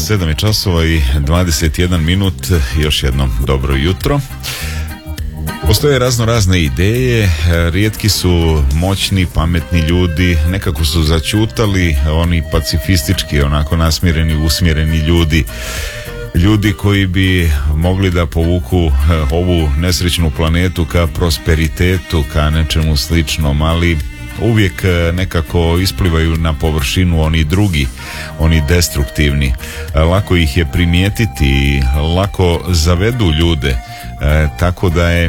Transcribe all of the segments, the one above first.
7 je časova i 21 minut, još jednom dobro jutro. Postoje razne ideje, rijetki su moćni, pametni ljudi, nekako su začutali oni pacifistički, onako nasmireni, usmjereni ljudi koji bi mogli da povuku ovu nesrećnu planetu ka prosperitetu, ka nečemu sličnom, ali uvijek nekako isplivaju na površinu oni drugi, oni destruktivni. Lako ih je primijetiti, lako zavedu ljude, tako da je,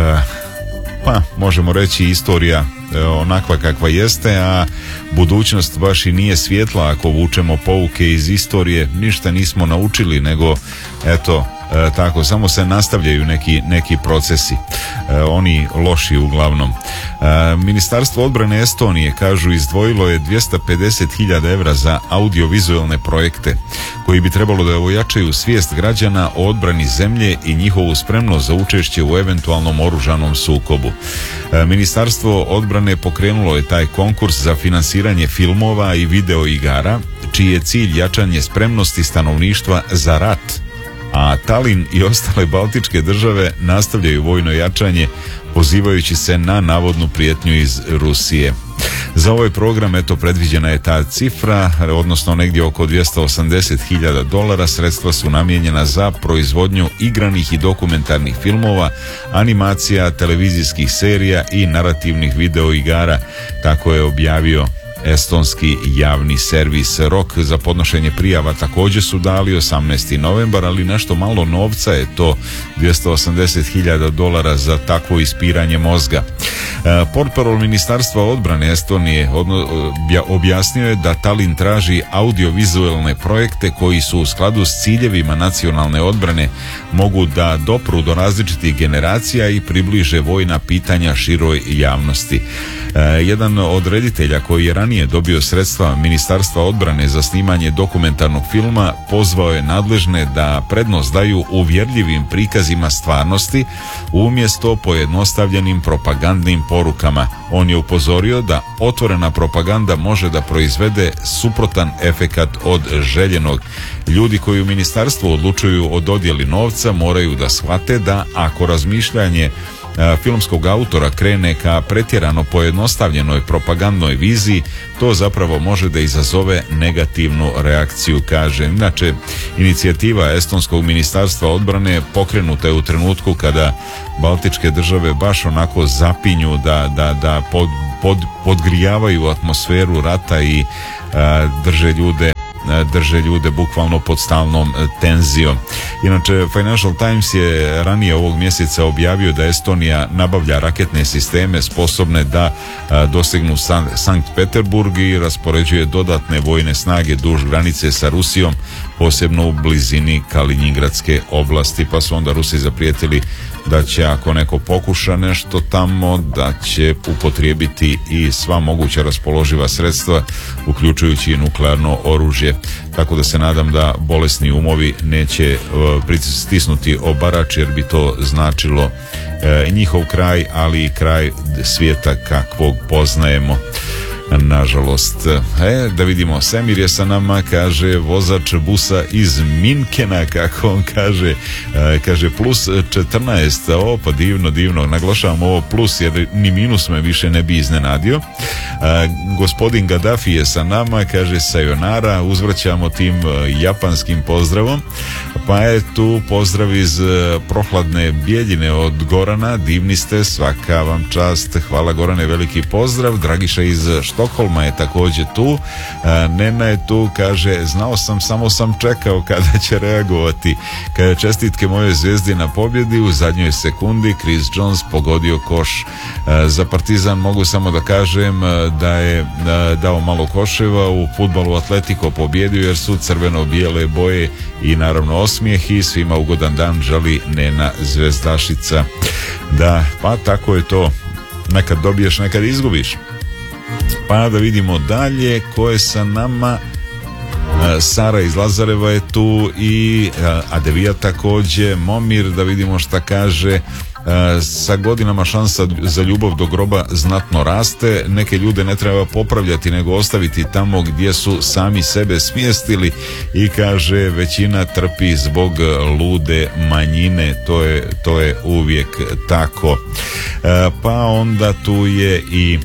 pa možemo reći, istorija onakva kakva jeste, a budućnost baš i nije svjetla ako vučemo pouke iz istorije. Ništa nismo naučili, nego eto, tako, samo se nastavljaju neki procesi, oni loši uglavnom. Ministarstvo odbrane Estonije, kažu, izdvojilo je 250.000 evra za audiovizualne projekte koji bi trebalo da ojačaju svijest građana o odbrani zemlje i njihovu spremnost za učešće u eventualnom oružanom sukobu. Ministarstvo odbrane pokrenulo je taj konkurs za finansiranje filmova i video igara, čiji je cilj jačanje spremnosti stanovništva za rat, a Talin i ostale baltičke države nastavljaju vojno jačanje, pozivajući se na navodnu prijetnju iz Rusije. Za ovaj program, eto, predviđena je ta cifra, odnosno negdje oko $280.000. Sredstva su namijenjena za proizvodnju igranih i dokumentarnih filmova, animacija, televizijskih serija i narativnih video igara, tako je objavio estonski javni servis. Rok za podnošenje prijava također su dali 18. novembar, ali nešto malo novca je to, $280.000 za takvo ispiranje mozga. Portparol Ministarstva odbrane Estonije objasnio je da Talin traži audiovizualne projekte koji su u skladu s ciljevima nacionalne odbrane, mogu da dopru do različitih generacija i približe vojna pitanja široj javnosti. Jedan od reditelja koji je ranije dobio sredstva Ministarstva odbrane za snimanje dokumentarnog filma pozvao je nadležne da prednost daju uvjerljivim prikazima stvarnosti umjesto pojednostavljenim propagandnim porukama. On je upozorio da otvorena propaganda može da proizvede suprotan efekat od željenog. Ljudi koji u ministarstvu odlučuju o dodjeli novca moraju da shvate da ako razmišljanje filmskog autora krene ka pretjerano pojednostavljenoj propagandnoj viziji, to zapravo može da izazove negativnu reakciju, kaže. Inače, inicijativa Estonskog ministarstva odbrane pokrenuta je u trenutku kada baltičke države baš onako zapinju da podgrijavaju atmosferu rata i drže ljude bukvalno pod stalnom tenzijom. Inače, Financial Times je ranije ovog mjeseca objavio da Estonija nabavlja raketne sisteme sposobne da dosegnu Sankt Peterburg i raspoređuje dodatne vojne snage duž granice sa Rusijom, posebno u blizini Kalinjingradske oblasti, pa su onda Rusi zaprijetili da će, ako neko pokuša nešto tamo, da će upotrijebiti i sva moguća raspoloživa sredstva, uključujući i nuklearno oružje. Tako da se nadam da bolesni umovi neće stisnuti obarač, jer bi to značilo njihov kraj, ali i kraj svijeta kakvog poznajemo, nažalost. Da vidimo, Semir je sa nama, kaže vozač busa iz Minkena, kako on kaže plus 14. Pa divno, naglašavam ovo plus jer ni minus me više ne bi iznenadio. Gospodin Gaddafi je sa nama, kaže sayonara, uzvraćamo tim japanskim pozdravom. Pa je tu pozdrav iz prohladne Bijeljine od Gorana, divni ste, svaka vam čast, hvala Gorane, veliki pozdrav. Dragiša iz Štokholma je također tu. Nena je tu, kaže znao sam, samo sam čekao kada će reagovati. Kaže čestitke moje zvijezdi na pobjedi, u zadnjoj sekundi Chris Jones pogodio koš. Za Partizan mogu samo da kažem da je dao malo koševa, u fudbalu Atletico pobjedio jer su crveno-bijele boje i naravno osmijeh, i svima ugodan dan želi Nena Zvezdašica. Da, pa tako je to, nekad dobiješ, nekad izgubiš. Pa da vidimo dalje ko je sa nama. Sara iz Lazareva je tu i Adevija također, Momir, da vidimo šta kaže. Sa godinama šansa za ljubav do groba znatno raste. Neke ljude ne treba popravljati, nego ostaviti tamo gdje su sami sebe smjestili, i kaže većina trpi zbog lude manjine. To je uvijek tako. Pa onda tu je i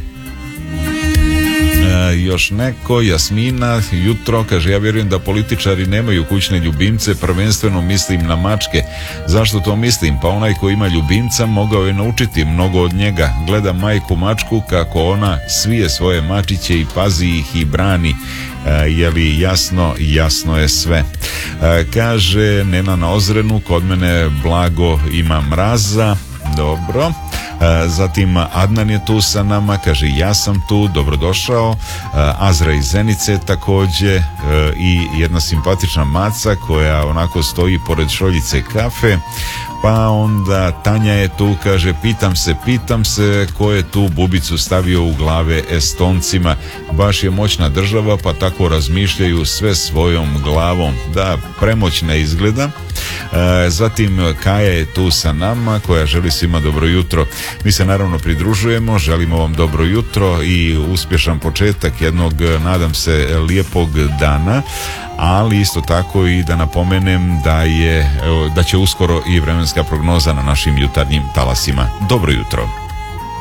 još neko, Jasmina, jutro, kaže, ja vjerujem da političari nemaju kućne ljubimce, prvenstveno mislim na mačke. Zašto to mislim? Pa onaj ko ima ljubimca mogao je naučiti mnogo od njega. Gleda majku mačku kako ona svije svoje mačiće i pazi ih i brani. Je li jasno? Jasno je sve. Kaže Nena na Ozrenu, kod mene blago ima mraza. Dobro. Zatim Adnan je tu sa nama, kaže ja sam tu, dobrodošao. Azra iz Zenice također, i jedna simpatična maca koja onako stoji pored šoljice kafe. Pa onda Tanja je tu, kaže pitam se ko je tu bubicu stavio u glave Estoncima. Baš je moćna država pa tako razmišljaju sve svojom glavom. Da, premoćna izgleda. Zatim Kaja je tu sa nama koja želi svima dobro jutro. Mi se naravno pridružujemo, želimo vam dobro jutro i uspješan početak jednog, nadam se, lijepog dana, ali isto tako i da napomenem da će uskoro i vremenska prognoza na našim jutarnjim talasima. Dobro jutro.